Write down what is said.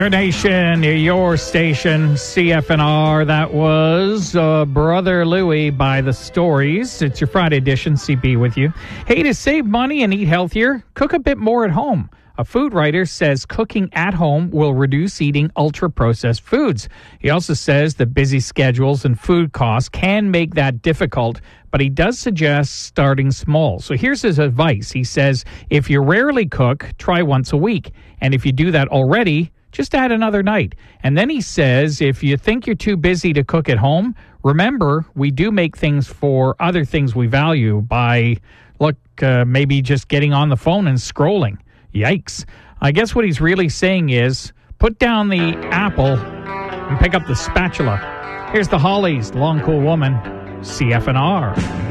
Your nation, your station, CFNR. That was Brother Louie by The Stories. It's your Friday edition, CB with you. Hey, to save money and eat healthier, cook a bit more at home. A food writer says cooking at home will reduce eating ultra-processed foods. He also says that busy schedules and food costs can make that difficult, but he does suggest starting small. So here's his advice. He says, if you rarely cook, try once a week. And if you do that already, just add another night. And then he says, if you think you're too busy to cook at home, remember, we do make things for other things we value by, maybe just getting on the phone and scrolling. Yikes. I guess what he's really saying is, put down the apple and pick up the spatula. Here's the Hollies, Long Cool Woman, CFNR.